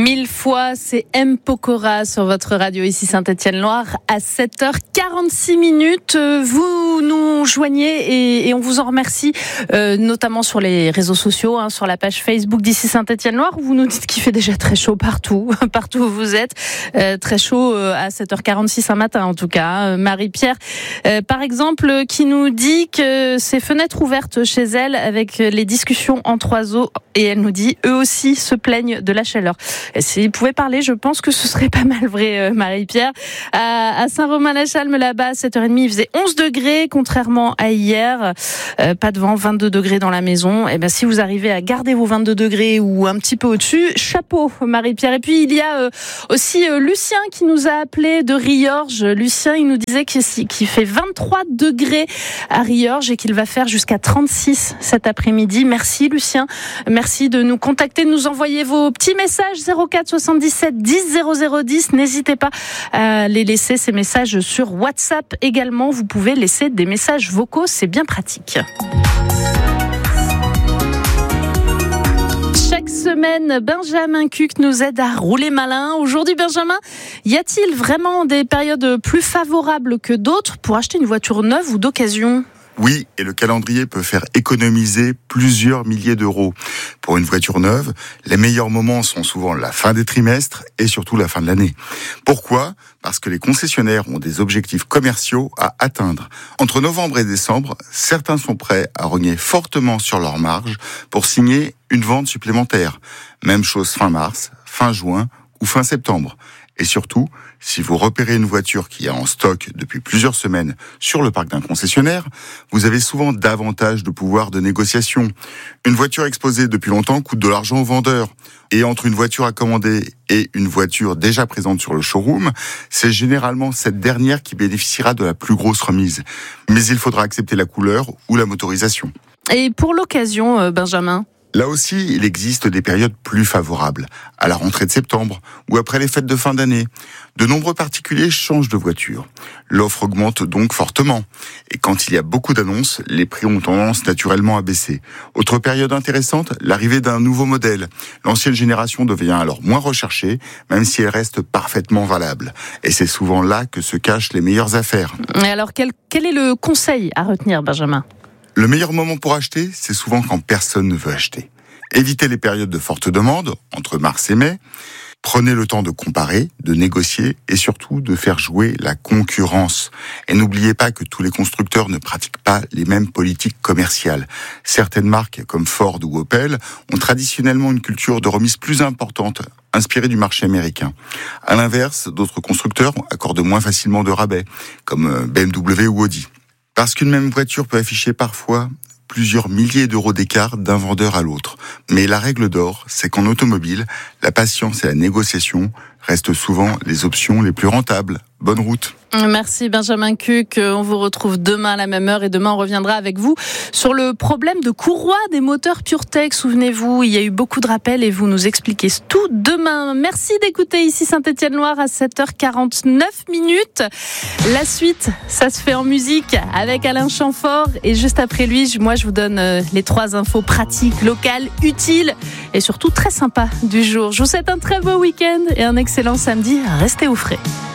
1000 fois, c'est M. Pokora sur votre radio ici Saint-Étienne-Loire à 7h46. Vous nous joignez et on vous en remercie, notamment sur les réseaux sociaux, sur la page Facebook d'ici Saint-Étienne-Loire, où vous nous dites qu'il fait déjà très chaud partout où vous êtes. Très chaud à 7h46 un matin en tout cas. Marie-Pierre, par exemple, qui nous dit que ses fenêtres ouvertes chez elle avec les discussions entre oiseaux, et elle nous dit eux aussi se plaignent de la chaleur. S'ils pouvaient parler, je pense que ce serait pas mal vrai, Marie-Pierre. À Saint-Romain-la-Chalme, là-bas, à 7h30, il faisait 11 degrés, contrairement à hier. Pas de vent, 22 degrés dans la maison. Et ben, si vous arrivez à garder vos 22 degrés ou un petit peu au-dessus, chapeau, Marie-Pierre. Et puis, il y a aussi Lucien qui nous a appelé de Riorges. Lucien, il nous disait qu'il fait 23 degrés à Riorges et qu'il va faire jusqu'à 36 cet après-midi. Merci, Lucien. Merci de nous contacter, de nous envoyer vos petits messages 04 77 10 00 10. N'hésitez pas à les laisser, ces messages sur WhatsApp également. Vous pouvez laisser des messages vocaux, c'est bien pratique. Chaque semaine, Benjamin Cuc nous aide à rouler malin. Aujourd'hui, Benjamin, y a-t-il vraiment des périodes plus favorables que d'autres pour acheter une voiture neuve ou d'occasion ? Oui, et le calendrier peut faire économiser plusieurs milliers d'euros. Pour une voiture neuve, les meilleurs moments sont souvent la fin des trimestres et surtout la fin de l'année. Pourquoi ? Parce que les concessionnaires ont des objectifs commerciaux à atteindre. Entre novembre et décembre, certains sont prêts à rogner fortement sur leurs marges pour signer une vente supplémentaire. Même chose fin mars, fin juin ou fin septembre. Et surtout, si vous repérez une voiture qui est en stock depuis plusieurs semaines sur le parc d'un concessionnaire, vous avez souvent davantage de pouvoir de négociation. Une voiture exposée depuis longtemps coûte de l'argent au vendeur. Et entre une voiture à commander et une voiture déjà présente sur le showroom, c'est généralement cette dernière qui bénéficiera de la plus grosse remise. Mais il faudra accepter la couleur ou la motorisation. Et pour l'occasion, Benjamin ? Là aussi, il existe des périodes plus favorables, à la rentrée de septembre ou après les fêtes de fin d'année. De nombreux particuliers changent de voiture. L'offre augmente donc fortement. Et quand il y a beaucoup d'annonces, les prix ont tendance naturellement à baisser. Autre période intéressante, l'arrivée d'un nouveau modèle. L'ancienne génération devient alors moins recherchée, même si elle reste parfaitement valable. Et c'est souvent là que se cachent les meilleures affaires. Et alors, quel est le conseil à retenir, Benjamin ? Le meilleur moment pour acheter, c'est souvent quand personne ne veut acheter. Évitez les périodes de forte demande, entre mars et mai. Prenez le temps de comparer, de négocier et surtout de faire jouer la concurrence. Et n'oubliez pas que tous les constructeurs ne pratiquent pas les mêmes politiques commerciales. Certaines marques, comme Ford ou Opel, ont traditionnellement une culture de remise plus importante, inspirée du marché américain. À l'inverse, d'autres constructeurs accordent moins facilement de rabais, comme BMW ou Audi. Parce qu'une même voiture peut afficher parfois plusieurs milliers d'euros d'écart d'un vendeur à l'autre. Mais la règle d'or, c'est qu'en automobile, la patience et la négociation restent souvent les options les plus rentables. Bonne route. Merci Benjamin Cuc. On vous retrouve demain à la même heure et demain on reviendra avec vous sur le problème de courroie des moteurs PureTech. Souvenez-vous, il y a eu beaucoup de rappels et vous nous expliquez tout demain. Merci d'écouter ici Saint-Étienne-Loire à 7h49. La suite, ça se fait en musique avec Alain Chamfort et juste après lui, moi je vous donne les 3 infos pratiques, locales, utiles et surtout très sympas du jour. Je vous souhaite un très beau week-end et un excellent samedi. Restez au frais.